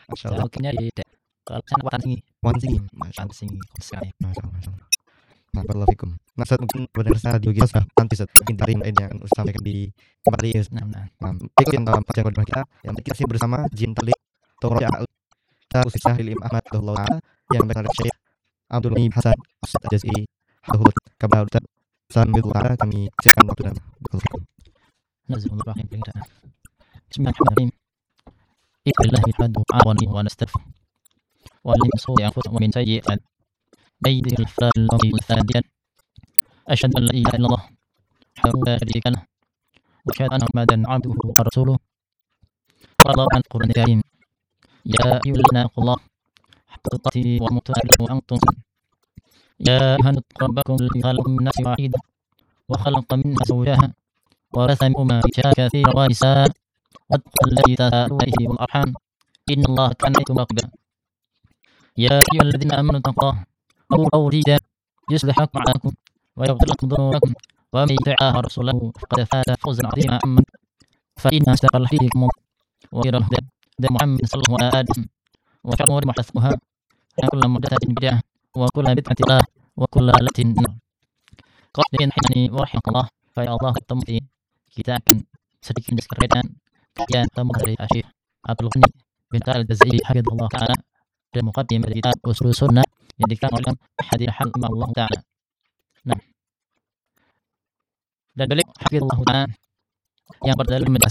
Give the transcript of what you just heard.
Masya Allah. Jauhnya beda. Kalau sana Watan Singi. Watan Singi. Masya Watan Singi. Sekali. Masya Allah. Masya Allah. Nah, barakallahu fikum. Nah, Ustaz, mungkin pemirsa di kita sudah nanti dari lain yang Ustaz sampaikan di tempat ini. Nah. Berikut yang dalam kajian kedua kita yang kita sih bersama Jin Talik Toroja Khususnya Lilim Ahmad Rahulullah yang berkata Syekh Abdul Ghani Hasan Ustaz Jaz'i Hafizahullah Kabar Ustaz Sambillah kami siapkan waktu dan Nazarullah yang kita. Bismillahirrahmanirrahim. Iqbillah bifadu awani wa nastaghfir. Wa min su'i anfusina wa min sayyi'at أيدي الفلان الذي الثانية أشهد أن لا إله إلا الله وحده لا شريك له وأشهد أن محمدا عبده ورسوله قال الله عن القرآن الكريم يا أيها الذين اتقوا الله حق تقاته ولا تموتن وأنتم مسلمون يا أيها الناس اتقوا ربكم الذي خلقكم من نفس واحدة وخلق منها زوجها وبث منهما رجالا كثيرا ونساء واتقوا الذي تساءلون به والأرحام إن الله كان عليكم رقيبا يا أيها الذين آمنوا اتقوا الله قولوا سديدا يصلح لكم أعمالكم ويغفر لكم ذنوبكم ومن يطع الله ورسوله فقد فاز فوزا عظيما أما فإن أصدق الحديث وخير الهدى هدى محمد صلى الله عليه وسلم وشر الأمور محدثاتها وكل محدثة بدعة وكل بدعة ضلالة وكل ضلالة في النار. Qadin rahimani wa rahimakallah. Supaya Allah ketemu di kita akan sedikit mendiskusikan kajian temu dari Syekh Abdul Ghani bin Al-Jaz'i hafizahullah taala dan muqaddimah dari kitab Ushul Sunnah yang dikatakan oleh hadis Allah taala. Nah, dan beliau hafizahullah taala yang berdalam